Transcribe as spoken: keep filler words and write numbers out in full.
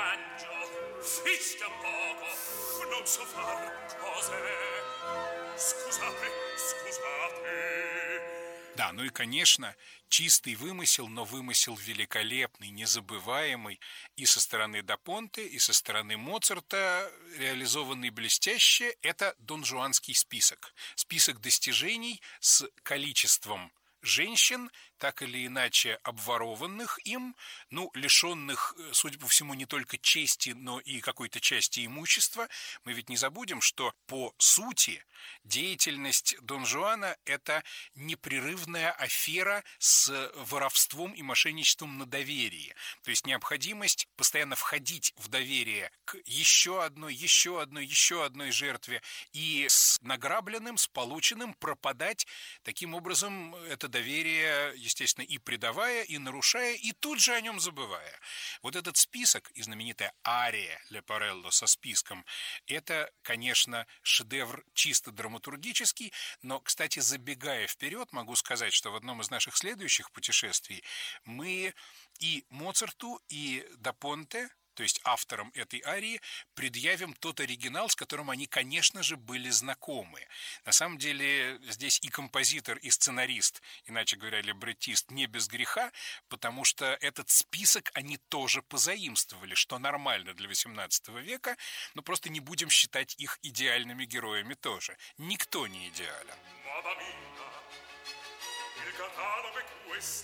arrangio, fischia un poco, non so far cos'è. Scusate, scusate. Да, ну и, конечно, чистый вымысел, но вымысел великолепный, незабываемый и со стороны да Понте, и со стороны Моцарта, реализованный блестяще, это донжуанский список. Список достижений с количеством женщин, так или иначе обворованных им, ну, лишенных, судя по всему, не только чести, но и какой-то части имущества. Мы ведь не забудем, что по сути деятельность Дон Жуана – это непрерывная афера с воровством и мошенничеством на доверии. То есть необходимость постоянно входить в доверие к еще одной, еще одной, еще одной жертве и с награбленным, с полученным пропадать. Таким образом, это доверие, естественно, и предавая, и нарушая, и тут же о нем забывая. Вот этот список и знаменитая ария Лепарелло со списком, это, конечно, шедевр чисто драматургический, но, кстати, забегая вперед, могу сказать, что в одном из наших следующих путешествий мы и Моцарту, и да Понте, то есть авторам этой арии, предъявим тот оригинал, с которым они, конечно же, были знакомы. На самом деле, здесь и композитор, и сценарист, иначе говоря, либреттист, не без греха, потому что этот список они тоже позаимствовали, что нормально для восемнадцатого века, но просто не будем считать их идеальными героями тоже. Никто не идеален.